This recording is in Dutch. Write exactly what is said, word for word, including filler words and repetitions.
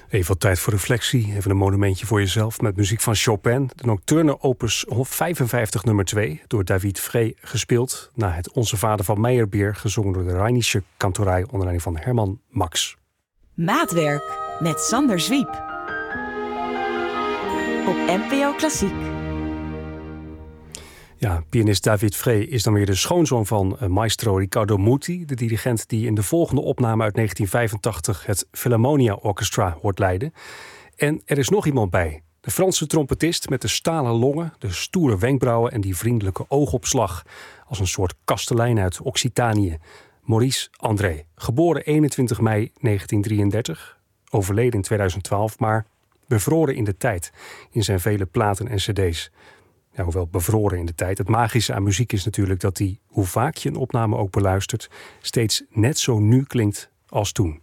Even wat tijd voor reflectie, even een monumentje voor jezelf met muziek van Chopin. De Nocturne opus vijfenvijftig nummer twee, door David Frey gespeeld. Na het Onze Vader van Meyerbeer, gezongen door de Rheinische Kantorei onder leiding van Herman Max. Maatwerk met Sander Zwiep. Op N P O Klassiek. Ja, pianist David Frey is dan weer de schoonzoon van uh, maestro Riccardo Muti, de dirigent die in de volgende opname uit negentien vijfentachtig het Philharmonia Orchestra hoort leiden. En er is nog iemand bij. De Franse trompetist met de stalen longen, de stoere wenkbrauwen en die vriendelijke oogopslag. Als een soort kastelein uit Occitanië. Maurice André, geboren eenentwintig mei negentien drieëndertig, overleden in tweeduizend twaalf, maar bevroren in de tijd in zijn vele platen en cd's. Ja, hoewel bevroren in de tijd. Het magische aan muziek is natuurlijk dat die, hoe vaak je een opname ook beluistert, steeds net zo nu klinkt als toen.